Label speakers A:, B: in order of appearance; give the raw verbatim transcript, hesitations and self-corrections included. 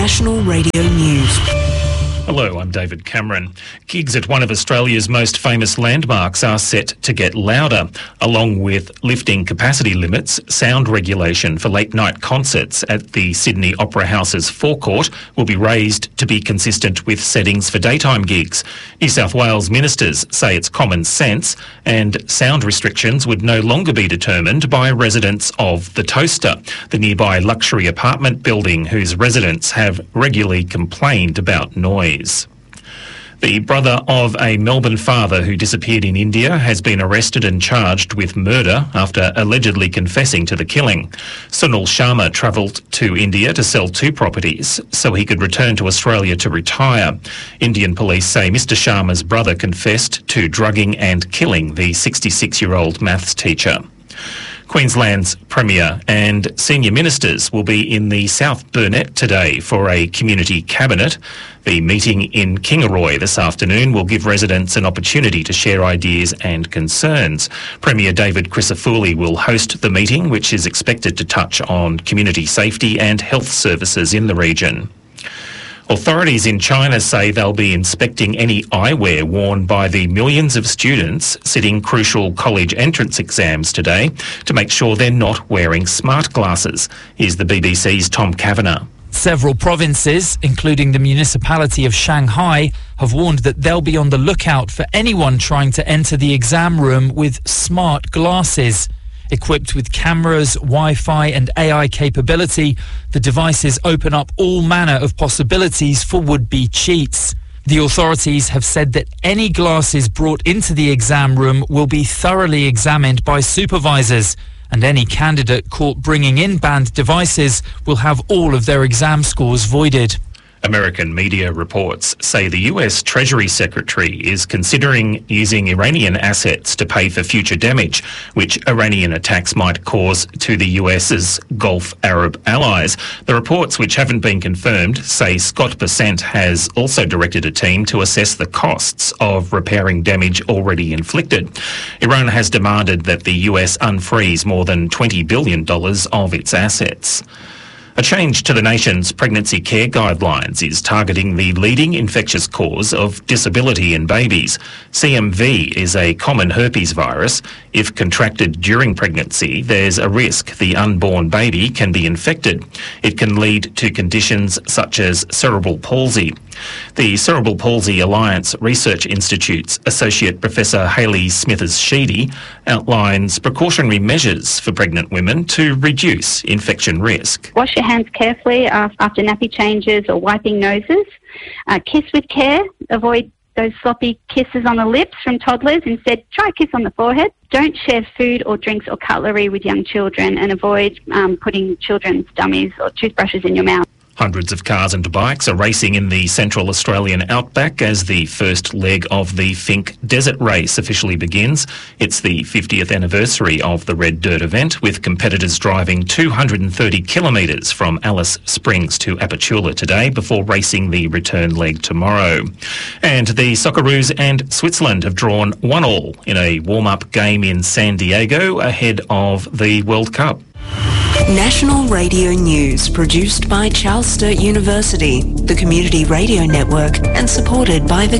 A: National Radio News.
B: Hello, I'm David Cameron. Gigs at one of Australia's most famous landmarks are set to get louder. Along with lifting capacity limits, sound regulation for late-night concerts at the Sydney Opera House's forecourt will be raised to be consistent with settings for daytime gigs. New South Wales ministers say it's common sense and sound restrictions would no longer be determined by residents of The Toaster, the nearby luxury apartment building whose residents have regularly complained about noise. The brother of a Melbourne father who disappeared in India has been arrested and charged with murder after allegedly confessing to the killing. Sunil Sharma travelled to India to sell two properties so he could return to Australia to retire. Indian police say Mister Sharma's brother confessed to drugging and killing the sixty-six-year-old maths teacher. Queensland's Premier and senior ministers will be in the South Burnett today for a community cabinet. The meeting in Kingaroy this afternoon will give residents an opportunity to share ideas and concerns. Premier David Crisafulli will host the meeting, which is expected to touch on community safety and health services in the region. Authorities in China say they'll be inspecting any eyewear worn by the millions of students sitting crucial college entrance exams today to make sure they're not wearing smart glasses. Here's the B B C's Tom Kavanagh.
C: Several provinces, including the municipality of Shanghai, have warned that they'll be on the lookout for anyone trying to enter the exam room with smart glasses. Equipped with cameras, Wi-Fi and A I capability, the devices open up all manner of possibilities for would-be cheats. The authorities have said that any glasses brought into the exam room will be thoroughly examined by supervisors, and any candidate caught bringing in banned devices will have all of their exam scores voided.
B: American media reports say the U S Treasury Secretary is considering using Iranian assets to pay for future damage, which Iranian attacks might cause to the US's Gulf Arab allies. The reports, which haven't been confirmed, say Scott Bessent has also directed a team to assess the costs of repairing damage already inflicted. Iran has demanded that the U S unfreeze more than twenty billion dollars of its assets. A change to the nation's pregnancy care guidelines is targeting the leading infectious cause of disability in babies. C M V is a common herpes virus. If contracted during pregnancy, there's a risk the unborn baby can be infected. It can lead to conditions such as cerebral palsy. The Cerebral Palsy Alliance Research Institute's Associate Professor Hayley Smithers-Sheedy outlines precautionary measures for pregnant women to reduce infection risk.
D: Wash your hands carefully after nappy changes or wiping noses. Uh, kiss with care. Avoid those sloppy kisses on the lips from toddlers. Instead, try a kiss on the forehead. Don't share food or drinks or cutlery with young children, and avoid um, putting children's dummies or toothbrushes in your mouth.
B: Hundreds of cars and bikes are racing in the Central Australian outback as the first leg of the Finke Desert Race officially begins. It's the fiftieth anniversary of the Red Dirt event, with competitors driving two hundred thirty kilometres from Alice Springs to Apachula today before racing the return leg tomorrow. And the Socceroos and Switzerland have drawn one all in a warm-up game in San Diego ahead of the World Cup.
A: National Radio News, produced by Charles Sturt University, the Community Radio Network, and supported by the